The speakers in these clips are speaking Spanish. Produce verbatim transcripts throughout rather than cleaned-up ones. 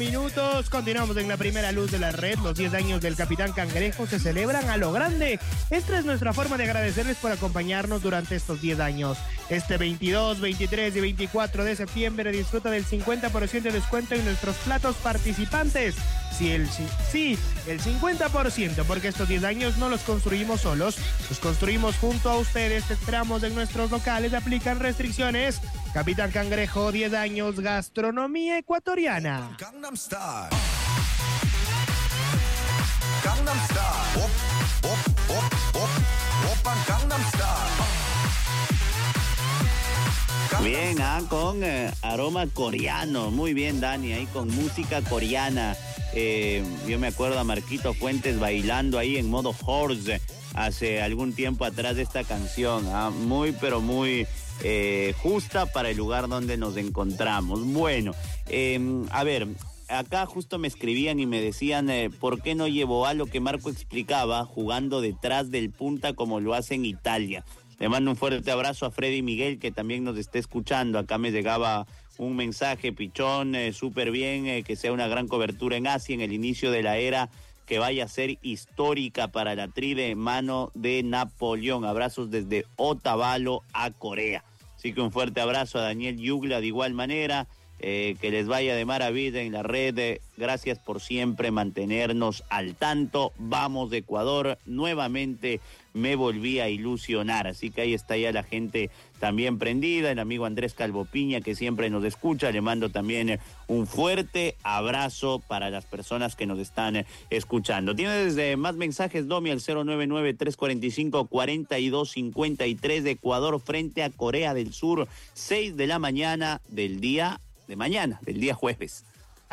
Minutos, continuamos en la primera luz de la red. Los diez años del Capitán Cangrejo se celebran a lo grande. Esta es nuestra forma de agradecerles por acompañarnos durante estos diez años. Este veintidós, veintitrés y veinticuatro de septiembre disfruta del cincuenta por ciento de descuento en nuestros platos participantes. Sí, el, sí, el cincuenta por ciento, porque estos diez años no los construimos solos, los construimos junto a ustedes. Te esperamos en nuestros locales, aplican restricciones. Capitán Cangrejo, diez años, gastronomía ecuatoriana. Gangnam Style. Gangnam Style. Op, op, op, op, opa, Gangnam Style. Bien, ah, con eh, aroma coreano. Muy bien, Dani, ahí con música coreana. Eh, yo me acuerdo a Marquito Fuentes bailando ahí en modo horse hace algún tiempo atrás de esta canción. Ah, muy, pero muy eh, justa para el lugar donde nos encontramos. Bueno, eh, a ver, acá justo me escribían y me decían, eh, ¿por qué no llevó a lo que Marco explicaba, jugando detrás del punta como lo hace en Italia? Le mando un fuerte abrazo a Freddy Miguel, que también nos está escuchando. Acá me llegaba un mensaje, Pichón, eh, súper bien, eh, que sea una gran cobertura en Asia en el inicio de la era que vaya a ser histórica para la tri de mano de Napoleón. Abrazos desde Otavalo a Corea. Así que un fuerte abrazo a Daniel Yugla de igual manera. Eh, que les vaya de maravilla en la red. Eh, gracias por siempre mantenernos al tanto. Vamos de Ecuador, nuevamente me volví a ilusionar. Así que ahí está ya la gente también prendida. El amigo Andrés Calvo Piña, que siempre nos escucha, le mando también eh, un fuerte abrazo para las personas que nos están eh, escuchando. Tiene desde más mensajes, Domi, al cero nueve nueve, tres cuatro cinco, cuatro dos cinco tres de Ecuador frente a Corea del Sur, seis de la mañana del día de mañana, del día jueves.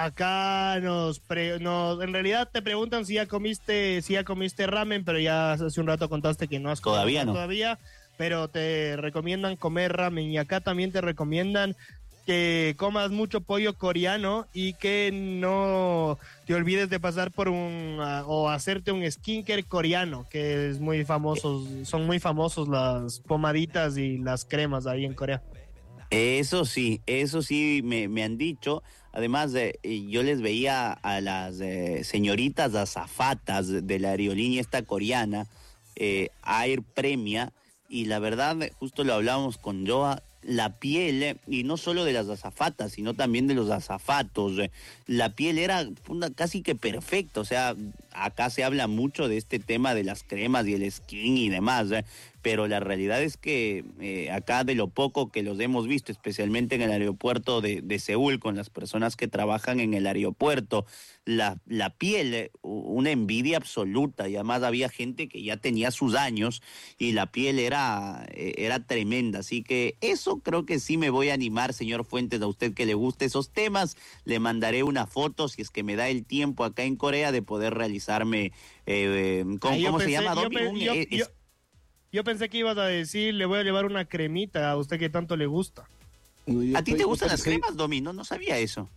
Acá nos, pre, nos, en realidad te preguntan si ya comiste, si ya comiste ramen, pero ya hace un rato contaste que no has comido. Todavía no. Todavía, pero te recomiendan comer ramen, y acá también te recomiendan que comas mucho pollo coreano y que no te olvides de pasar por un, uh, o hacerte un skincare coreano, que es muy famoso, son muy famosos las pomaditas y las cremas ahí en Corea. Eso sí, eso sí me, me han dicho. Además, eh, yo les veía a las eh, señoritas azafatas de la aerolínea esta coreana, eh, Air Premia, y la verdad, justo lo hablábamos con Joa, la piel, eh, y no solo de las azafatas, sino también de los azafatos, eh, la piel era una, casi que perfecta. O sea, acá se habla mucho de este tema de las cremas y el skin y demás, eh, pero la realidad es que eh, acá, de lo poco que los hemos visto, especialmente en el aeropuerto de, de Seúl, con las personas que trabajan en el aeropuerto, la, la piel, eh, una envidia absoluta, y además había gente que ya tenía sus años y la piel era, eh, era tremenda. Así que eso creo que sí me voy a animar, señor Fuentes, a usted que le guste esos temas. Le mandaré una foto, si es que me da el tiempo acá en Corea, de poder realizarme, eh, ¿cómo, Ay, ¿cómo pensé, se llama? Yo, Domi? pe, Un, yo, es, yo, yo pensé que ibas a decir, le voy a llevar una cremita a usted que tanto le gusta. ¿A ti te gustan las cremas, Domi? No, no sabía eso.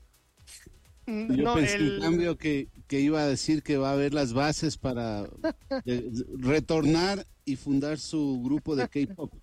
Yo No, pensé el... en cambio que, que iba a decir que va a haber las bases para eh, retornar y fundar su grupo de K-pop.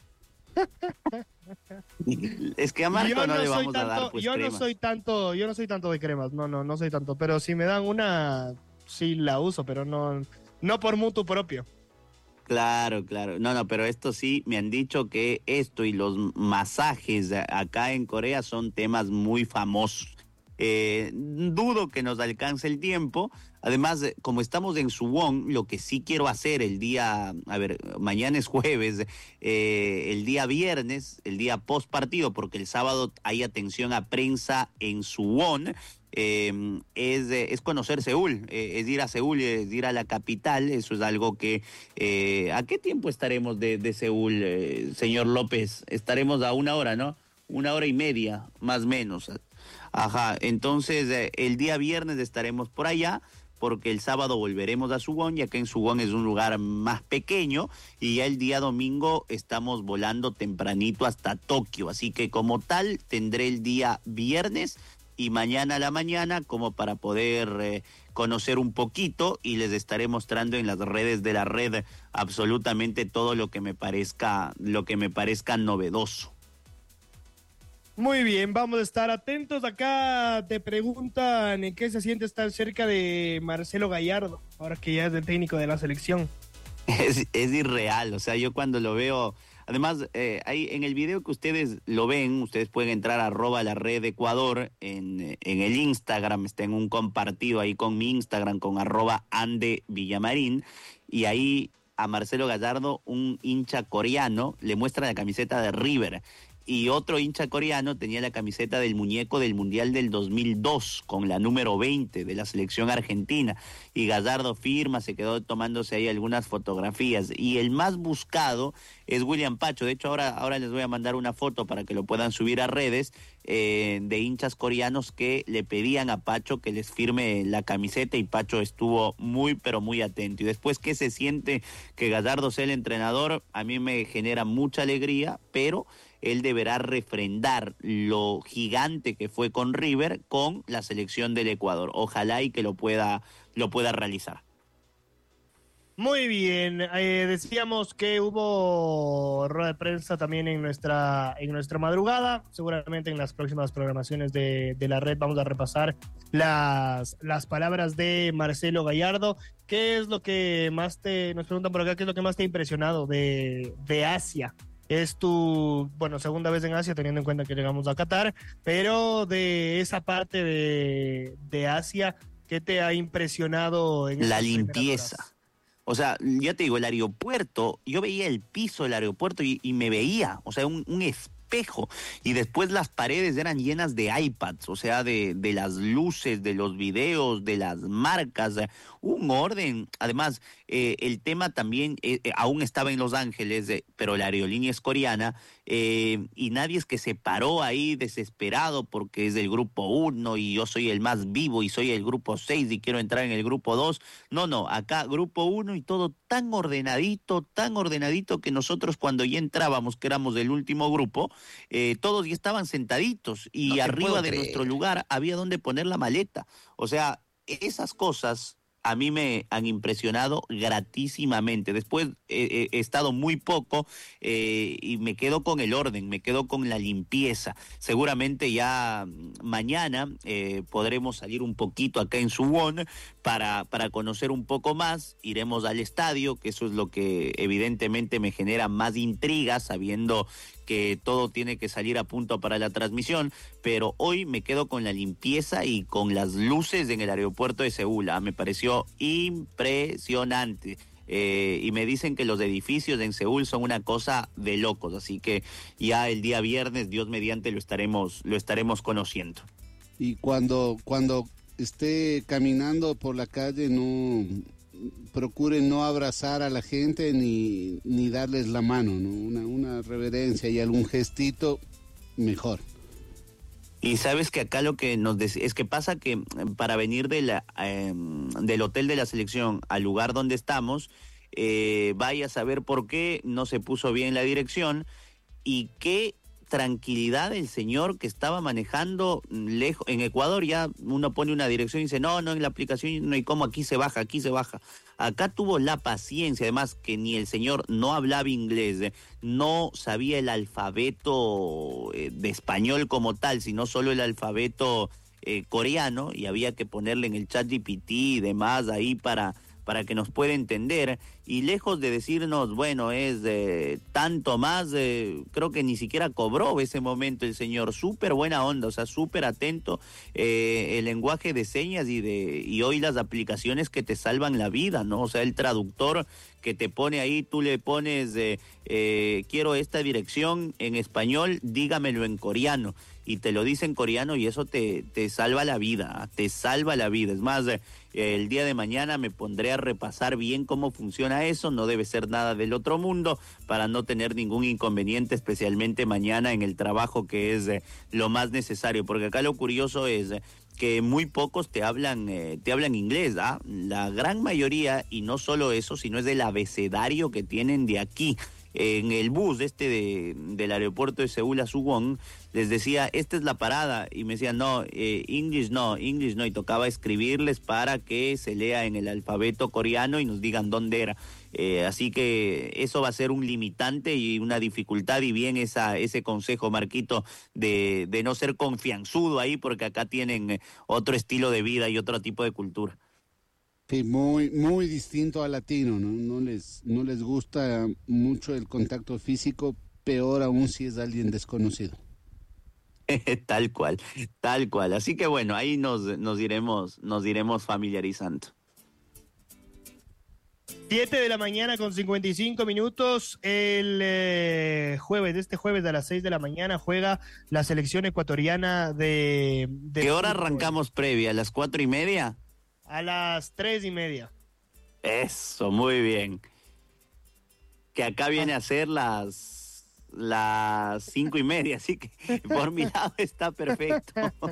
Es que a Marco yo no, no le soy vamos tanto, a dar pues yo cremas. no soy tanto, yo no soy tanto de cremas, no, no, no soy tanto, pero si me dan una, sí la uso, pero no, no por mutuo propio. Claro, claro. No, no, pero esto sí, me han dicho que esto y los masajes acá en Corea son temas muy famosos. Eh, dudo que nos alcance el tiempo. Además, como estamos en Suwon, lo que sí quiero hacer el día, a ver, mañana es jueves, eh, el día viernes, el día post partido, porque el sábado hay atención a prensa en Suwon. Eh, es, es conocer Seúl, eh, es ir a Seúl, es ir a la capital. Eso es algo que... Eh, ¿a qué tiempo estaremos de, de Seúl, eh, señor López? Estaremos a una hora, ¿no? Una hora y media, más o menos. Ajá, entonces eh, el día viernes estaremos por allá, porque el sábado volveremos a Suwon, ya que en Suwon es un lugar más pequeño, y ya el día domingo estamos volando tempranito hasta Tokio. Así que como tal tendré el día viernes y mañana a la mañana como para poder eh, conocer un poquito, y les estaré mostrando en las redes de la red absolutamente todo lo que me parezca, lo que me parezca novedoso. Muy bien, vamos a estar atentos. Acá te preguntan en qué se siente estar cerca de Marcelo Gallardo, ahora que ya es el técnico de la selección. Es, es irreal, o sea, yo cuando lo veo, además, eh, ahí en el video que ustedes lo ven, ustedes pueden entrar a arroba la red Ecuador en, en el Instagram, está en un compartido ahí con mi Instagram, con arroba Ande Villamarín, y ahí a Marcelo Gallardo, un hincha coreano, le muestra la camiseta de River. Y otro hincha coreano tenía la camiseta del muñeco del Mundial del dos mil dos, con la número veinte de la selección argentina. Y Gallardo firma, se quedó tomándose ahí algunas fotografías. Y el más buscado es William Pacho. De hecho, ahora, ahora les voy a mandar una foto para que lo puedan subir a redes, eh, de hinchas coreanos que le pedían a Pacho que les firme la camiseta, y Pacho estuvo muy, pero muy atento. Y después, ¿qué se siente que Gallardo sea el entrenador? A mí me genera mucha alegría, pero él deberá refrendar lo gigante que fue con River con la selección del Ecuador. Ojalá y que lo pueda, lo pueda realizar. Muy bien, eh, decíamos que hubo rueda de prensa también en nuestra, en nuestra madrugada. Seguramente en las próximas programaciones de, de la red vamos a repasar las, las palabras de Marcelo Gallardo. ¿Qué es lo que más te, nos preguntan por acá, qué es lo que más te ha impresionado de, de Asia? Es tu, bueno, segunda vez en Asia, teniendo en cuenta que llegamos a Qatar, pero de esa parte de, de Asia, ¿qué te ha impresionado en la estas limpieza? primeras horas? O sea, ya te digo, el aeropuerto, yo veía el piso del aeropuerto y, y me veía, o sea, un, un espejo, y después las paredes eran llenas de iPads, o sea, de, de las luces, de los videos, de las marcas, un orden. Además, eh, el tema también, eh, aún estaba en Los Ángeles, eh, pero la aerolínea es coreana, eh, y nadie es que se paró ahí desesperado porque es del grupo uno y yo soy el más vivo y soy el grupo seis y quiero entrar en el grupo dos. No, no, acá grupo uno y todo tan ordenadito, tan ordenadito que nosotros cuando ya entrábamos, que éramos del último grupo, eh, todos ya estaban sentaditos y No arriba de nuestro lugar había donde poner la maleta. O sea, esas cosas a mí me han impresionado gratísimamente. Después eh, he estado muy poco eh, y me quedo con el orden, me quedo con la limpieza. Seguramente ya mañana eh, podremos salir un poquito acá en Suwon para, para conocer un poco más. Iremos al estadio, que eso es lo que evidentemente me genera más intriga, sabiendo que todo tiene que salir a punto para la transmisión, pero hoy me quedo con la limpieza y con las luces en el aeropuerto de Seúl. ¿eh? Me pareció impresionante. Eh, y me dicen que los edificios en Seúl son una cosa de locos, así que ya el día viernes, Dios mediante, lo estaremos, lo estaremos conociendo. Y cuando, cuando esté caminando por la calle, no procure no abrazar a la gente ni, ni darles la mano, ¿no? Una, una reverencia y algún gestito, mejor. Y sabes que acá lo que nos dec- es que pasa que para venir de la, eh, del hotel de la selección al lugar donde estamos, eh, vaya a saber por qué no se puso bien la dirección, y qué tranquilidad el señor que estaba manejando lejos. En Ecuador ya uno pone una dirección y dice, no, no, en la aplicación no hay cómo, aquí se baja, aquí se baja. Acá tuvo la paciencia, además que ni el señor no hablaba inglés, eh, no sabía el alfabeto eh, de español como tal, sino solo el alfabeto eh, coreano, y había que ponerle en el chat G P T y demás ahí para... para que nos pueda entender, y lejos de decirnos, bueno, es eh, tanto más, eh, creo que ni siquiera cobró ese momento el señor. Súper buena onda, o sea, súper atento, eh, el lenguaje de señas y de y hoy las aplicaciones que te salvan la vida, ¿no? O sea, el traductor que te pone ahí, tú le pones, eh, eh, quiero esta dirección en español, dígamelo en coreano, y te lo dice en coreano, y eso te, te salva la vida, te salva la vida. Es más, eh, el día de mañana me pondré a repasar bien cómo funciona eso, no debe ser nada del otro mundo, para no tener ningún inconveniente, especialmente mañana en el trabajo, que es eh, lo más necesario, porque acá lo curioso es eh, que muy pocos te hablan, eh, te hablan inglés, ¿ah? La gran mayoría, y no solo eso, sino es el abecedario que tienen de aquí. en el bus este de, del aeropuerto de Seúl a Suwon, les decía, esta es la parada, y me decían, no, eh, English no, English no, y tocaba escribirles para que se lea en el alfabeto coreano y nos digan dónde era. Eh, así que eso va a ser un limitante y una dificultad, y bien esa, ese consejo, Marquito, de, de no ser confianzudo ahí, porque acá tienen otro estilo de vida y otro tipo de cultura. Sí, muy, muy distinto al latino, ¿no? No les, no les gusta mucho el contacto físico, peor aún si es alguien desconocido. Tal cual, tal cual. Así que bueno, ahí nos, nos iremos, nos iremos familiarizando. siete de la mañana con cincuenta y cinco minutos. El eh, jueves, este jueves a las seis de la mañana juega la selección ecuatoriana de... de ¿Qué hora fútbol. arrancamos previa? ¿A las cuatro y media? A las tres y media. Eso, muy bien. Que acá viene a ser las... las cinco y media, así que por mi lado está perfecto.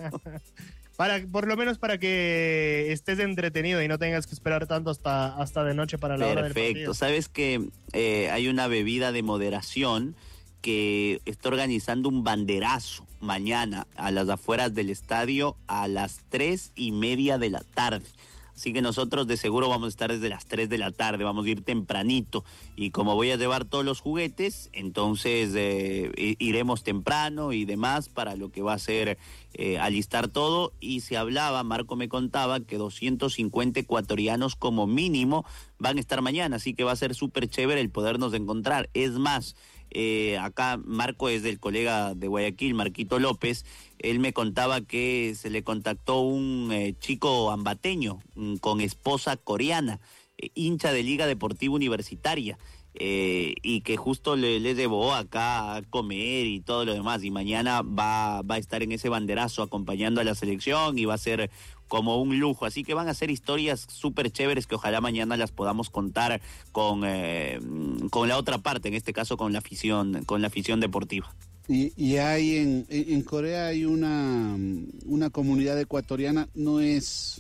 Para, por lo menos para que estés entretenido y no tengas que esperar tanto hasta, hasta de noche para la hora del partido. Perfecto. Sabes que eh, hay una bebida de moderación que está organizando un banderazo mañana a las afueras del estadio a las tres y media de la tarde. Así que nosotros de seguro vamos a estar desde las tres de la tarde, vamos a ir tempranito. Y como voy a llevar todos los juguetes, entonces eh, iremos temprano y demás para lo que va a ser eh, alistar todo. Y se hablaba, Marco me contaba, que doscientos cincuenta ecuatorianos como mínimo van a estar mañana. Así que va a ser súper chévere el podernos encontrar. Es más, eh, acá Marco es del colega de Guayaquil, Marquito López. Él me contaba que se le contactó un eh, chico ambateño mm, con esposa coreana, eh, hincha de Liga Deportiva Universitaria, eh, y que justo le, le llevó acá a comer y todo lo demás, y mañana va, va a estar en ese banderazo acompañando a la selección y va a ser como un lujo. Así que van a ser historias súper chéveres que ojalá mañana las podamos contar con, eh, con la otra parte, en este caso con la afición, con la afición deportiva. Y, y hay en, en Corea hay una, una comunidad ecuatoriana, no es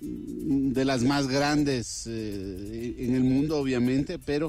de las más grandes eh, en el mundo, obviamente, pero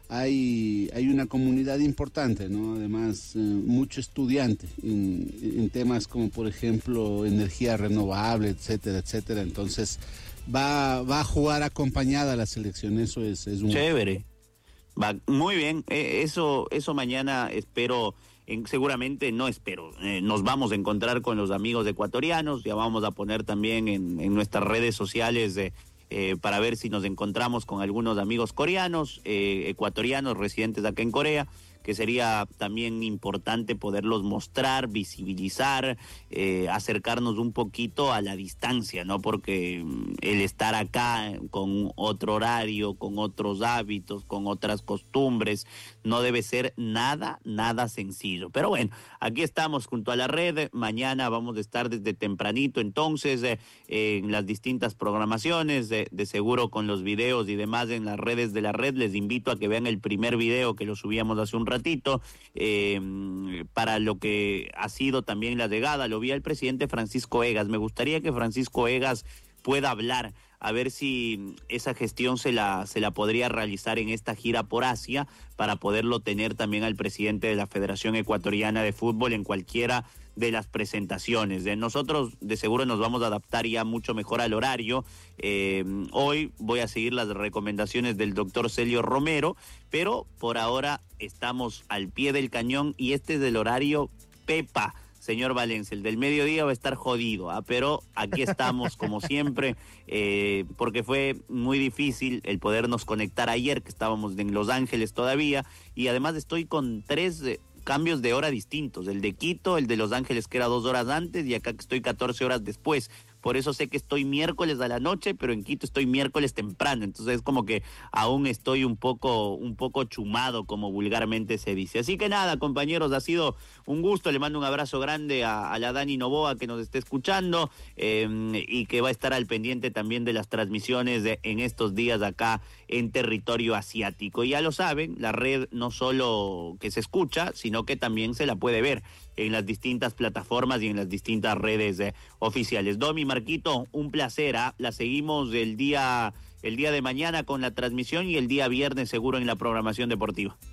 hay, hay una comunidad importante, ¿no? Además, eh, mucho estudiante en, en temas como, por ejemplo, energía renovable, etcétera, etcétera. Entonces, va, va a jugar acompañada la selección, eso es, es un... Chévere. Va, muy bien, eh, eso, eso mañana espero... En, seguramente, no espero, eh, nos vamos a encontrar con los amigos ecuatorianos, ya vamos a poner también en, en nuestras redes sociales eh, eh, para ver si nos encontramos con algunos amigos coreanos, eh, ecuatorianos residentes acá en Corea, que sería también importante poderlos mostrar, visibilizar, eh, acercarnos un poquito a la distancia, ¿no? Porque el estar acá con otro horario, con otros hábitos, con otras costumbres, no debe ser nada, nada sencillo. Pero bueno, aquí estamos junto a la red, mañana vamos a estar desde tempranito, entonces, eh, en las distintas programaciones, de, de seguro con los videos y demás en las redes de la red. Les invito a que vean el primer video que lo subíamos hace un rato, ratito, eh, para lo que ha sido también la llegada. Lo vi al presidente Francisco Egas. Me gustaría que Francisco Egas pueda hablar, a ver si esa gestión se la, se la podría realizar en esta gira por Asia, para poderlo tener también al presidente de la Federación Ecuatoriana de Fútbol en cualquiera de las presentaciones. Eh, nosotros de seguro nos vamos a adaptar ya mucho mejor al horario. Eh, hoy voy a seguir las recomendaciones del doctor Celio Romero, pero por ahora estamos al pie del cañón y este es el horario Pepa. Señor Valencia, el del mediodía va a estar jodido, ¿ah? Pero aquí estamos como siempre, eh, porque fue muy difícil el podernos conectar ayer, que estábamos en Los Ángeles todavía, y además estoy con tres eh, cambios de hora distintos, el de Quito, el de Los Ángeles que era dos horas antes, y acá que estoy catorce horas después. Por eso sé que estoy miércoles a la noche, pero en Quito estoy miércoles temprano. Entonces es como que aún estoy un poco, un poco chumado, como vulgarmente se dice. Así que nada, compañeros, ha sido un gusto. Le mando un abrazo grande a, a la Dani Novoa, que nos esté escuchando, eh, y que va a estar al pendiente también de las transmisiones de, en estos días acá en territorio asiático. Y ya lo saben, la red no solo que se escucha, sino que también se la puede ver en las distintas plataformas y en las distintas redes eh, oficiales. Domi, Marquito, un placer, ¿eh? La seguimos el día, el día de mañana con la transmisión y el día viernes seguro en la programación deportiva.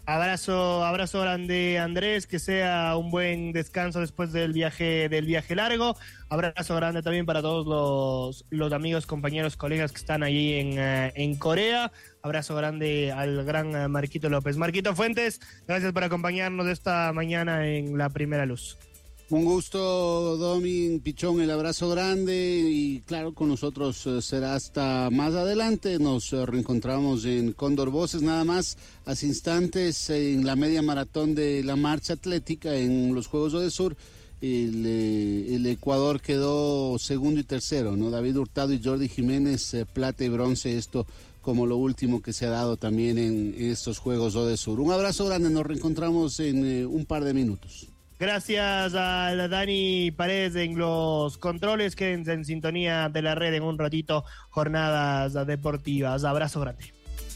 Abrazo, abrazo grande, Andrés, que sea un buen descanso después del viaje, del viaje largo. Abrazo grande también para todos los, los amigos, compañeros, colegas que están allí en, uh, en Corea. Abrazo grande al gran uh, Marquito López. Marquito Fuentes, gracias por acompañarnos esta mañana en La Primera Luz. Un gusto, Domin, Pichón, el abrazo grande y claro, con nosotros eh, será hasta más adelante. Nos eh, reencontramos en Cóndor Voces, nada más hace instantes en la media maratón de la marcha atlética en los Juegos Odesur. El, eh, el Ecuador quedó segundo y tercero, ¿no? David Hurtado y Jordi Jiménez, eh, plata y bronce, esto como lo último que se ha dado también en, en estos Juegos Odesur. Un abrazo grande, nos reencontramos en eh, un par de minutos. Gracias a la Dani Paredes en los controles. Quédense en sintonía de la red en un ratito. Jornadas deportivas. Abrazo grande.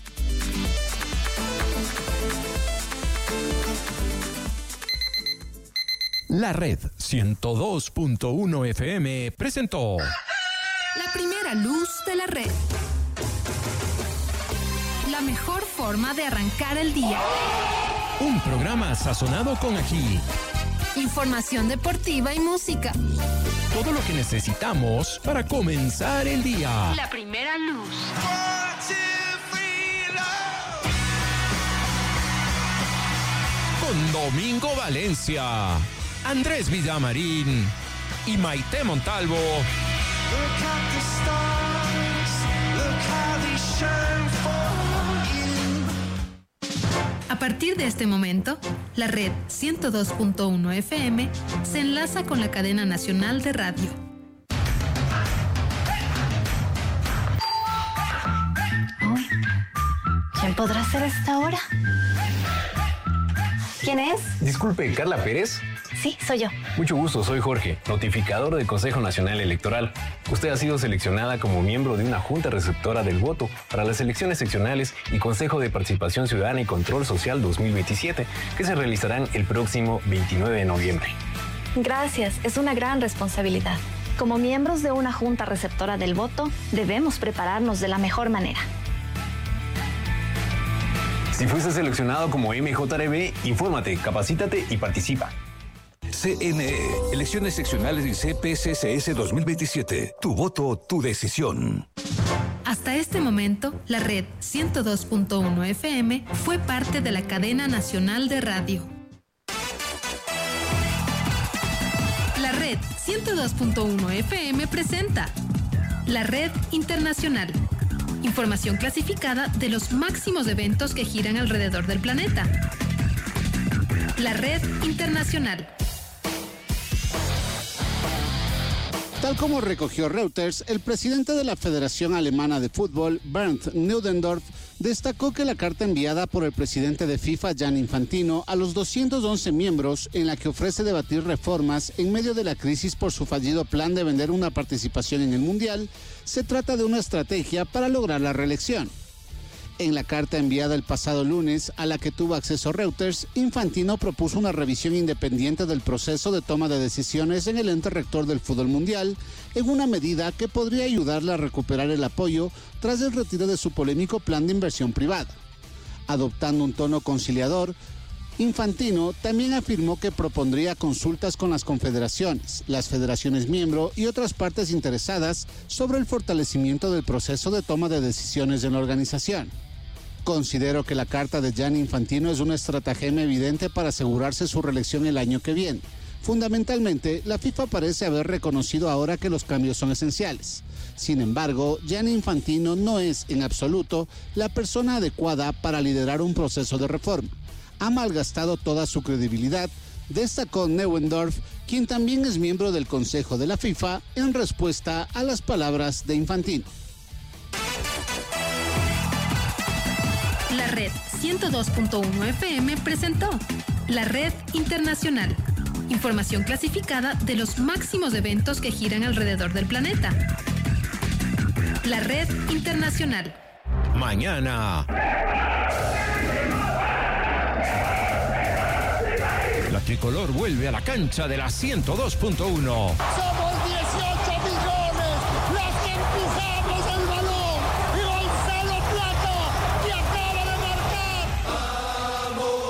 La Red ciento dos punto uno F M presentó La Primera Luz de la Red. La mejor forma de arrancar el día. un programa sazonado con ají. Información deportiva y música. Todo lo que necesitamos para comenzar el día. La Primera Luz. Con Domingo Valencia, Andrés Villamarín y Maite Montalvo. A partir de este momento, la red ciento dos punto uno F M se enlaza con la cadena nacional de radio. Uy, ¿quién podrá ser a esta hora? ¿Quién es? Disculpe, ¿Carla Pérez? Sí, soy yo. Mucho gusto, soy Jorge, notificador del Consejo Nacional Electoral. Usted ha sido seleccionada como miembro de una junta receptora del voto para las elecciones seccionales y Consejo de Participación Ciudadana y Control Social dos mil veintisiete, que se realizarán el próximo veintinueve de noviembre. Gracias, es una gran responsabilidad. Como miembros de una junta receptora del voto, debemos prepararnos de la mejor manera. Si fuiste seleccionado como M J R B, infórmate, capacítate y participa. C N E, elecciones seccionales y C P C C S dos mil veintisiete. Tu voto, tu decisión. Hasta este momento, la red ciento dos punto uno F M fue parte de la cadena nacional de radio. La red ciento dos punto uno F M presenta La Red Internacional. Información clasificada de los máximos eventos que giran alrededor del planeta. La Red Internacional. Tal como recogió Reuters, el presidente de la Federación Alemana de Fútbol, Bernd Neuendorf, destacó que la carta enviada por el presidente de FIFA, Gianni Infantino, a los doscientos once miembros, en la que ofrece debatir reformas en medio de la crisis por su fallido plan de vender una participación en el Mundial, se trata de una estrategia para lograr la reelección. En la carta enviada el pasado lunes, a la que tuvo acceso Reuters, Infantino propuso una revisión independiente del proceso de toma de decisiones en el ente rector del fútbol mundial, en una medida que podría ayudarle a recuperar el apoyo tras el retiro de su polémico plan de inversión privada. Adoptando un tono conciliador, Infantino también afirmó que propondría consultas con las confederaciones, las federaciones miembro y otras partes interesadas sobre el fortalecimiento del proceso de toma de decisiones en la organización. Considero que la carta de Gianni Infantino es una estratagema evidente para asegurarse su reelección el año que viene. Fundamentalmente, la FIFA parece haber reconocido ahora que los cambios son esenciales. Sin embargo, Gianni Infantino no es, en absoluto, la persona adecuada para liderar un proceso de reforma. Ha malgastado toda su credibilidad, destacó Neuendorf, quien también es miembro del Consejo de la FIFA, en respuesta a las palabras de Infantino. La red ciento dos punto uno F M presentó La Red Internacional. Información clasificada de los máximos eventos que giran alrededor del planeta. La Red Internacional. Mañana. La tricolor vuelve a la cancha de la ciento dos punto uno. Somos dieciocho millones los que empujamos el balón y Gonzalo Plata que acaba de marcar. ¡Vamos!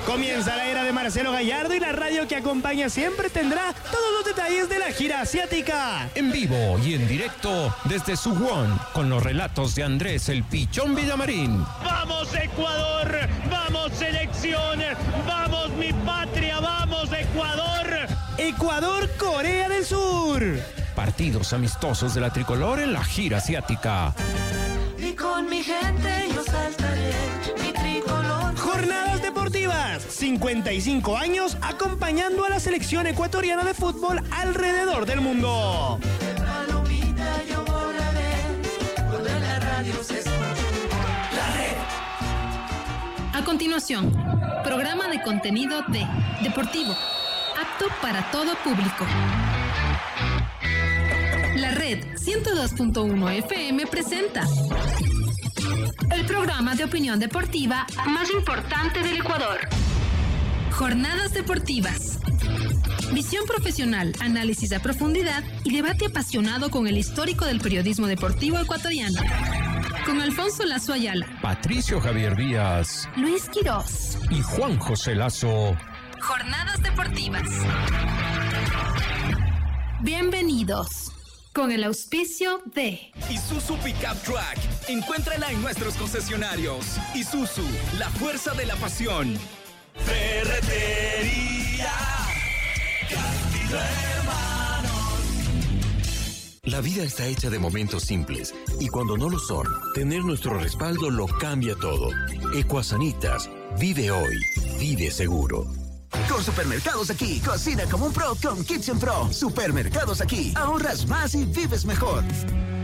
Comienza la era de Marcelo Gallardo y la radio que acompaña siempre tendrá todos los detalles de la gira asiática. En vivo y en directo desde Suwon con los relatos de Andrés el Pichón Villamarín. ¡Vamos Ecuador! ¡Vamos selección! ¡Vamos mi patria! ¡Vamos Ecuador! Ecuador, Corea del Sur. Partidos amistosos de la tricolor en la gira asiática. Y con mi gente yo saltaré mi tricolor. Jornadas deportivas. cincuenta y cinco años acompañando a la selección ecuatoriana de fútbol alrededor del mundo. Palomita yo volaré cuando en la radio se escuche La Red. A continuación, programa de contenido de Deportivo, apto para todo público. La Red ciento dos punto uno F M presenta el programa de opinión deportiva más importante del Ecuador. Jornadas deportivas. Visión profesional, análisis a profundidad y debate apasionado con el histórico del periodismo deportivo ecuatoriano. Con Alfonso Lazo Ayala, Patricio Javier Díaz, Luis Quirós y Juan José Lazo. Jornadas deportivas. Bienvenidos. Con el auspicio de Isuzu Pickup Truck. Encuéntrala en nuestros concesionarios. Isuzu, la fuerza de la pasión. Ferretería Castillo Hermanos. La vida está hecha de momentos simples y cuando no lo son, tener nuestro respaldo lo cambia todo. Ecuasanitas, vive hoy, vive seguro. Con Supermercados Aquí, cocina como un pro con Kitchen Pro. Supermercados Aquí, ahorras más y vives mejor.